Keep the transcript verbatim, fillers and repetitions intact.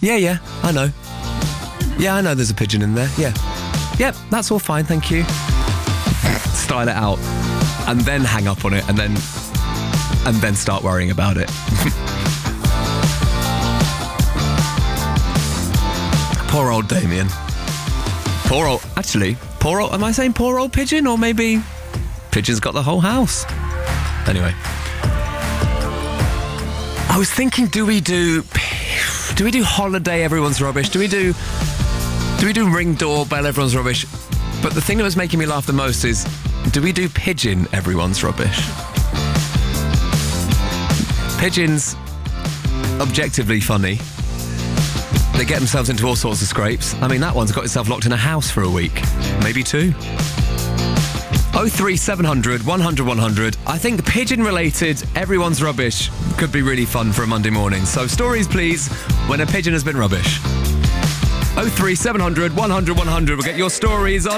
Yeah, yeah, I know. Yeah, I know there's a pigeon in there, yeah. Yep, that's all fine, thank you. Style it out, and then hang up on it, and then, and then start worrying about it. Poor old Damien. Poor old, actually, poor old, am I saying poor old pigeon? Or maybe pigeon's got the whole house. Anyway. I was thinking, do we do, do we do holiday, everyone's rubbish? Do we do, do we do ring doorbell, everyone's rubbish? But the thing that was making me laugh the most is, do we do pigeon, everyone's rubbish? Pigeons, objectively funny. They get themselves into all sorts of scrapes. I mean, that one's got itself locked in a house for a week. Maybe two. oh three seven hundred, one hundred, one hundred. I think pigeon-related, everyone's rubbish could be really fun for a Monday morning. So stories, please, when a pigeon has been rubbish. oh three seven hundred, one hundred, one hundred. We'll get your stories on